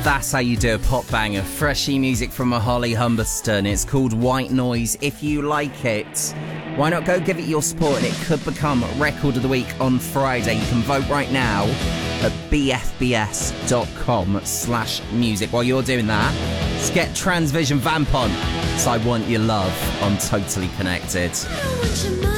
That's how you do a pop banger. Freshy music from a Holly Humberston. It's called White Noise. If you like it, why not go give it your support, and it could become Record of the Week on Friday. You can vote right now at bfbs.com/music. While you're doing that, let's get Transvision Vamp on. So I Want Your Love on Totally Connected.